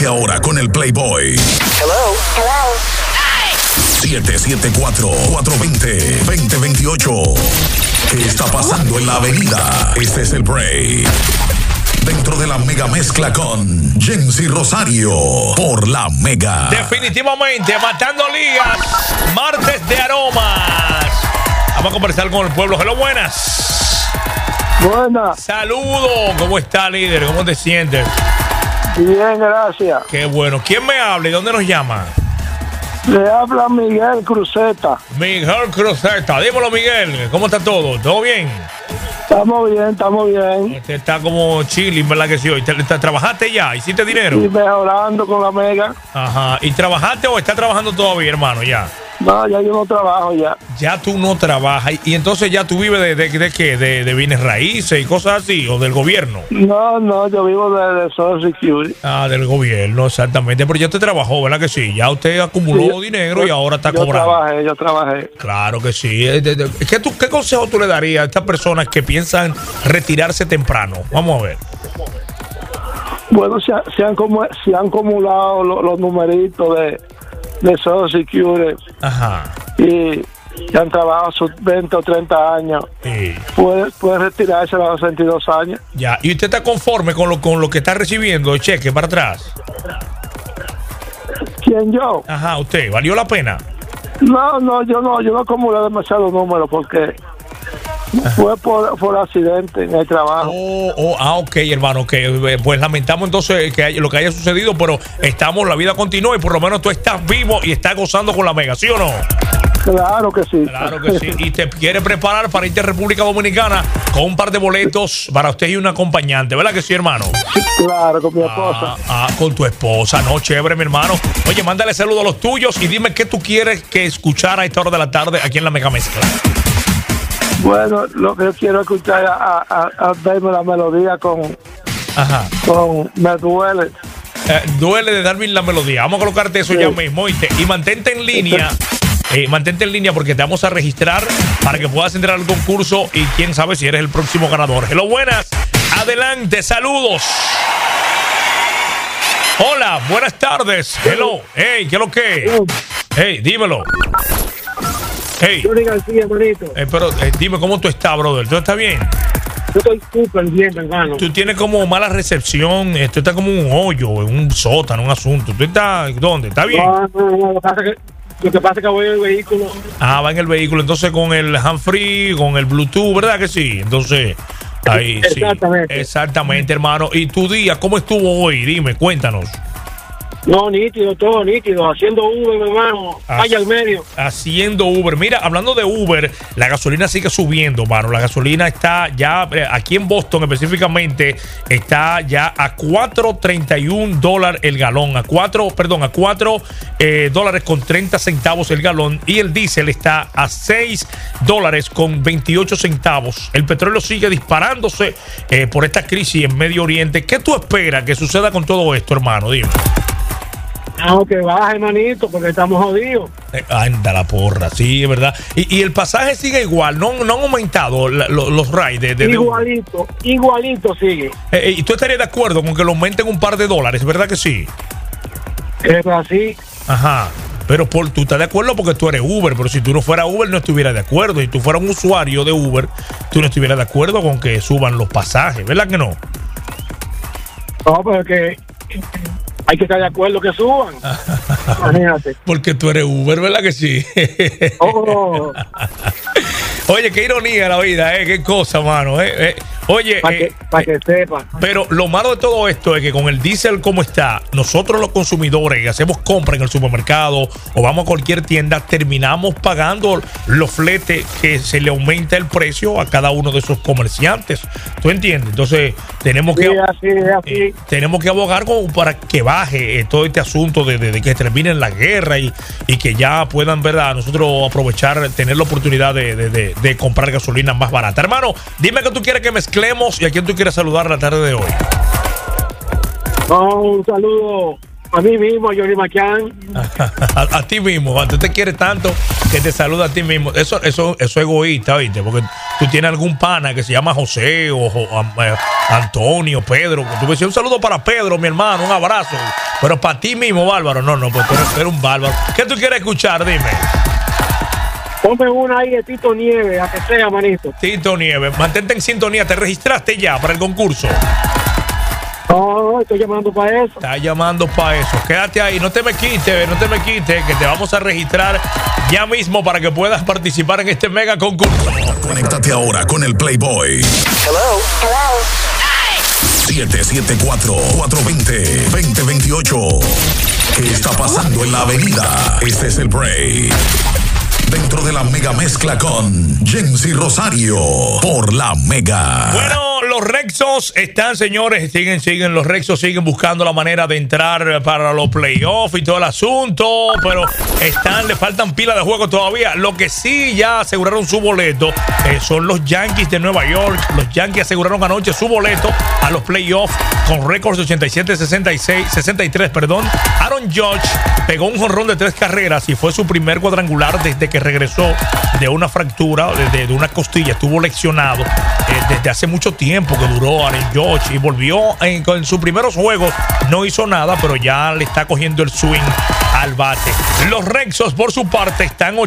Comunícate ahora con el Playboy. Hello. 774-420-2028. ¿Qué está pasando en la avenida? Este es el break. Dentro de la mega mezcla con Jency Rosario por la Mega. Definitivamente, matando ligas. Martes de aromas. Vamos a conversar con el pueblo. Hello, buenas. Buenas. Saludos. ¿Cómo está, líder? ¿Cómo te sientes? Bien, gracias. Qué bueno. ¿Quién me habla y dónde nos llama? Le habla Miguel Cruzeta. Miguel Cruzeta. Dímelo, Miguel. ¿Cómo está todo? ¿Todo bien? Estamos bien. Usted está como chilling, ¿verdad que sí? Hoy ¿trabajaste ya? ¿Hiciste dinero? Y mejorando con la Mega. Ajá. ¿Y trabajaste o estás trabajando todavía, hermano? Ya. No, ya yo no trabajo ya. Ya tú no trabajas. Y entonces ya tú vives de qué? ¿De bienes raíces y cosas así? ¿O del gobierno? No, yo vivo de Social Security. Ah, del gobierno, exactamente. Pero ya usted trabajó, ¿verdad que sí? Ya usted acumuló dinero y ahora está cobrando. Yo trabajé. Claro que sí. ¿Qué consejo tú le darías a estas personas que piensan retirarse temprano? Vamos a ver. Bueno, se han acumulado los numeritos de Social Security. Ajá. Y han trabajado sus 20 o 30 años. Sí. Puede retirarse a los 62 años. Ya. ¿Y usted está conforme con lo que está recibiendo el cheque para atrás? ¿Quién, yo? Ajá, usted. ¿Valió la pena? No, yo no acumulé demasiados números porque fue por accidente en el trabajo. Ok, hermano, ok. Pues lamentamos entonces lo que haya sucedido, pero la vida continúa y por lo menos tú estás vivo y estás gozando con la Mega, ¿sí o no? Claro que sí. Claro que sí. Y te quieres preparar para irte a República Dominicana con un par de boletos para usted y un acompañante, ¿verdad que sí, hermano? Claro, con mi esposa. Con tu esposa, no, chévere, mi hermano. Oye, mándale saludos a los tuyos y dime qué tú quieres que escuchar a esta hora de la tarde aquí en la Mega Mezcla. Bueno, lo que yo quiero escuchar a darme la melodía con Me Duele. Duele de darme la melodía. Vamos a colocarte eso ya mismo, ¿oíste? Y mantente en línea. Mantente en línea porque te vamos a registrar para que puedas entrar al concurso y quién sabe si eres el próximo ganador. Hello, buenas. Adelante, saludos. Hola, buenas tardes. Hello. Hey, ¿qué es lo que? Hey, dímelo. Hey. Johnny García, bonito. Pero dime cómo tú estás, brother. ¿Tú estás bien? Yo estoy súper bien, hermano. Tú tienes como mala recepción. Tú estás como un hoyo, en un sótano, un asunto. ¿Tú estás dónde? ¿Está bien? No. Lo que pasa es que voy en el vehículo. Va en el vehículo. Entonces con el handfree, con el Bluetooth, ¿verdad que sí? Entonces, ahí exactamente. Sí. Exactamente, hermano. ¿Y tu día cómo estuvo hoy? Dime, cuéntanos. No, nítido, todo nítido. Haciendo Uber, hermano. Vaya al medio. Haciendo Uber. Mira, hablando de Uber, la gasolina sigue subiendo, mano. La gasolina está ya, aquí en Boston específicamente, está ya a $4.31 el galón. A $4 con 30 centavos el galón. Y el diésel está a $6 con 28 centavos. El petróleo sigue disparándose por esta crisis en Medio Oriente. ¿Qué tú esperas que suceda con todo esto, hermano? Dime. Aunque baje, hermanito, porque estamos jodidos. Anda la porra, sí, es verdad. Y el pasaje sigue igual, no han aumentado los rides. Igualito sigue. ¿Y tú estarías de acuerdo con que lo aumenten un par de dólares, verdad que sí? Es así. Ajá. Pero tú estás de acuerdo porque tú eres Uber, pero si tú no fueras Uber no estuvieras de acuerdo. Si tú fueras un usuario de Uber, tú no estuvieras de acuerdo con que suban los pasajes, ¿verdad que no? No, pero es que hay que estar de acuerdo que suban. Imagínate. Porque tú eres Uber, ¿verdad que sí? Oye, qué ironía la vida, qué cosa, mano. Oye, para que sepa. Pero lo malo de todo esto es que con el diésel como está, nosotros los consumidores que hacemos compra en el supermercado o vamos a cualquier tienda, terminamos pagando los fletes que se le aumenta el precio a cada uno de esos comerciantes. ¿Tú entiendes? Entonces tenemos que tenemos que abogar para que baje todo este asunto de que termine la guerra y que ya puedan, ¿verdad?, nosotros aprovechar, tener la oportunidad de comprar gasolina más barata. Hermano, dime que tú quieres que mezclemos y a quién tú quieres saludar la tarde de hoy. Un saludo a mí mismo, a Johnny Macan. a ti mismo, tú te quieres tanto que te saluda a ti mismo. Eso es egoísta, ¿viste? Porque tú tienes algún pana que se llama José o Antonio, Pedro. Tú me dices un saludo para Pedro, mi hermano, un abrazo. Pero para ti mismo, bárbaro. No, pues tú eres un bárbaro. ¿Qué tú quieres escuchar? Dime. Ponme una ahí de Tito Nieves, a que sea, manito. Tito Nieves, mantente en sintonía. ¿Te registraste ya para el concurso? No, estoy llamando para eso. Está llamando para eso. Quédate ahí, no te me quites, que te vamos a registrar ya mismo para que puedas participar en este mega concurso. Conéctate ahora con el Playboy. Hello. 774-420-2028. ¿Qué está pasando en la avenida? Este es el break. Dentro de la mega mezcla con Jensi Rosario por la mega. Bueno, los Rexos están, señores, siguen, los Rexos siguen buscando la manera de entrar para los playoffs y todo el asunto, pero le faltan pilas de juego todavía. Lo que sí ya aseguraron su boleto son los Yankees de Nueva York. Los Yankees aseguraron anoche su boleto a los playoffs con récords de 87-63. Aaron Judge pegó un jonrón de 3 carreras y fue su primer cuadrangular desde que regresó de una fractura, de una costilla. Estuvo lesionado desde hace mucho tiempo que duró Aaron Judge y volvió en sus primeros juegos. No hizo nada, pero ya le está cogiendo el swing al bate. Los Rexos, por su parte, están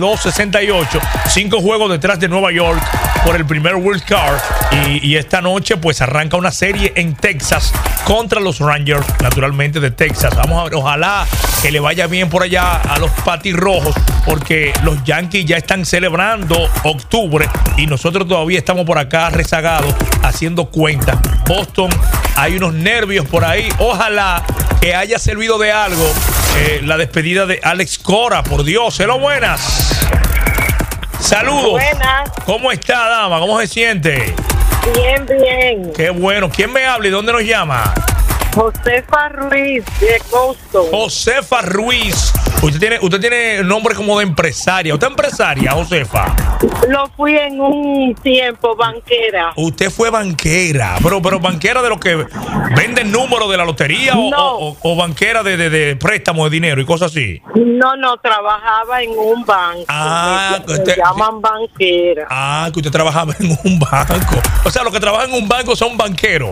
82-68, 5 juegos detrás de Nueva York por el primer Wild Card. Y esta noche, pues, arranca una serie en Texas contra los Rangers, naturalmente, de Texas. Vamos a ver, ojalá que le vaya bien por allá a los patirrojos, porque los Yankees ya están celebrando octubre y nosotros todavía estamos por acá rezagados haciendo cuentas. Boston, hay unos nervios por ahí. Ojalá que haya servido de algo la despedida de Alex Cora. Por Dios, hello, buenas. Saludos. Buenas. ¿Cómo está, dama? ¿Cómo se siente? Bien. Qué bueno. ¿Quién me habla y dónde nos llama? Josefa Ruiz, de Boston. Josefa Ruiz. Usted tiene nombre como de empresaria. ¿Usted es empresaria, Josefa? Lo fui en un tiempo, banquera. Usted fue banquera, pero banquera de lo que venden números de la lotería, no. o banquera de préstamos de dinero y cosas así. No, trabajaba en un banco. Me llaman banquera. Que usted trabajaba en un banco. O sea, los que trabajan en un banco son banqueros.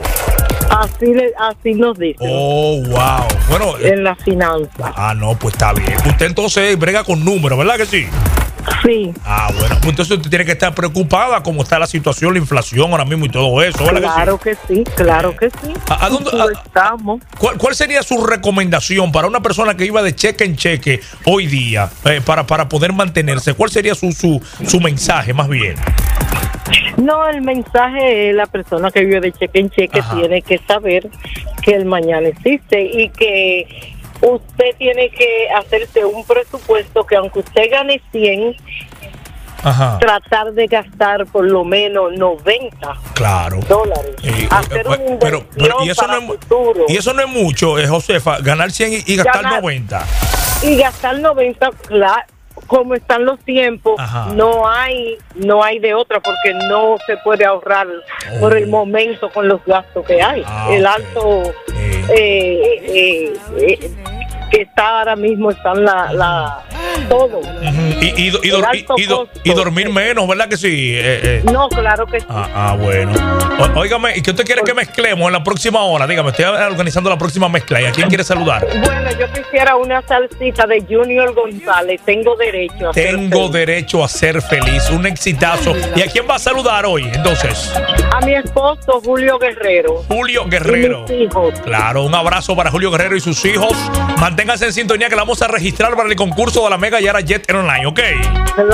Así nos dicen. Oh, wow. Bueno, en la finanza. No, pues está bien. Usted entonces brega con números, ¿verdad que sí? Sí. Bueno, pues entonces usted tiene que estar preocupada cómo está la situación, la inflación ahora mismo y todo eso, ¿verdad? Claro que sí. ¿A dónde estamos? ¿Cuál sería su recomendación para una persona que iba de cheque en cheque hoy día para poder mantenerse? ¿Cuál sería su mensaje más bien? No, el mensaje es la persona que vive de cheque en cheque tiene que saber que el mañana existe y que usted tiene que hacerse un presupuesto que aunque usted gane 100, tratar de gastar por lo menos 90 dólares. Hacer una inversión para el futuro. Y eso no es mucho, Josefa, ganar 100 y gastar 90. Y gastar 90, claro. Como están los tiempos, no hay de otra, porque no se puede ahorrar por el momento con los gastos que hay. El alto que está ahora mismo están todo. Y dormir menos, ¿verdad que sí? No, claro que sí. Bueno. Óigame, ¿y qué usted quiere que mezclemos en la próxima hora? Dígame, estoy organizando la próxima mezcla. ¿Y a quién quiere saludar? Bueno, yo quisiera una salsita de Junior González. Tengo derecho a ser feliz. Un exitazo. ¿Y a quién va a saludar hoy, entonces? A mi esposo, Julio Guerrero. Y mis hijos. Claro, un abrazo para Julio Guerrero y sus hijos. Manténganse en sintonía que la vamos a registrar para el concurso de la Mega Yara Jet Airline, ¿ok? Claro.